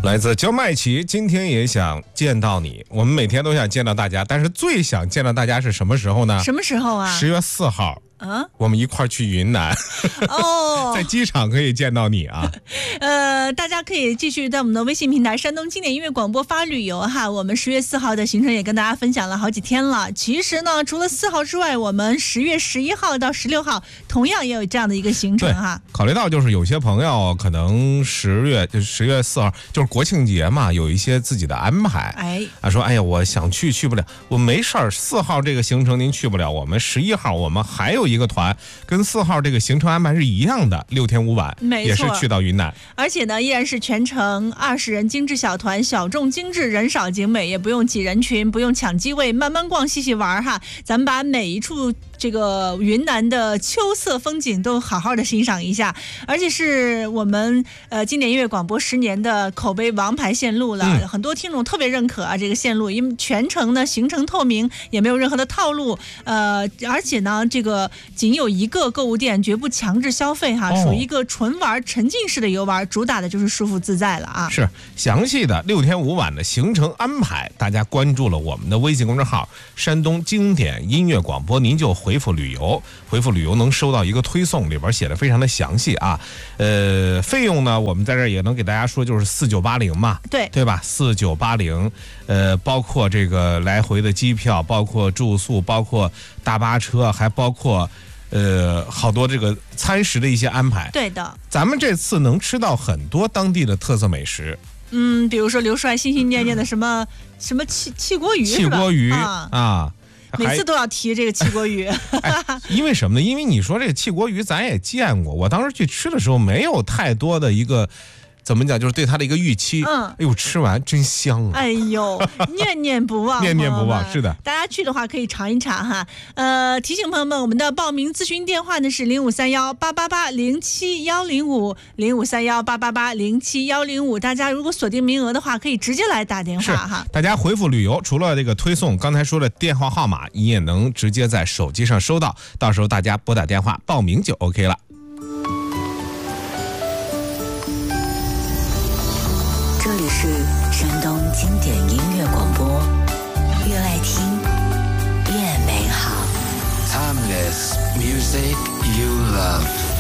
来自焦麦琪，今天也想见到你。我们每天都想见到大家，但是最想见到大家是什么时候呢？ 什么时候啊？ 10月4号。我们一块儿去云南哦， 在机场可以见到你啊。 大家可以继续在我们的微信平台山东经典音乐广播发旅游哈。我们10月4号的行程也跟大家分享了好几天了。其实呢，除了4号之外，我们10月11号到16号同样也有这样的一个行程哈。 考虑到就是有些朋友可能10月4号就是国庆节嘛，有一些自己的安排。说哎呀，我想去不了，我没事儿。4号这个行程您去不了，我们11号我们还有一个团跟4号这个行程安排是一样的，6天5晚，也是去到云南。 而且呢，依然是全程20人精致小团，小众精致，人少景美，也不用挤人群，不用抢机位，慢慢逛，细细玩哈。咱们把每一处这个云南的秋色风景都好好的欣赏一下，而且是我们经典音乐广播10年的口碑王牌线路了。很多听众特别认可啊这个线路，因为全程呢行程透明，也没有任何的套路，而且呢这个仅有一个购物店，绝不强制消费哈，属于一个纯玩沉浸式的游玩，主打的就是舒服自在了啊。 是详细的6天5晚的行程安排，大家关注了我们的微信公众号山东经典音乐广播，您就回复旅游，能收到一个推送，里边写的非常的详细啊。费用呢，我们在这儿也能给大家说，就是4980嘛，对吧？4980，包括这个来回的机票，包括住宿，包括大巴车，还包括好多这个餐食的一些安排。对的，咱们这次能吃到很多当地的特色美食。比如说刘帅心心念念的什么汽锅鱼， 汽锅鱼啊。 每次都要提这个汽锅鱼因为什么呢？因为你说这个汽锅鱼咱也见过，我当时去吃的时候没有太多的一个怎么讲，就是对它的一个预期。哎呦，吃完真香啊！ 哎呦，念念不忘， 念念不忘，是的。 大家去的话可以尝一尝哈。提醒朋友们，我们的报名咨询电话呢是053188071050531888071050。大家如果锁定名额的话，可以直接来打电话哈。 大家回复旅游，除了这个推送刚才说的电话号码，你也能直接在手机上收到，到时候大家拨打电话报名就 OK 了。 这里是山东经典音乐广播，越爱听越美好。 Timeless music you love.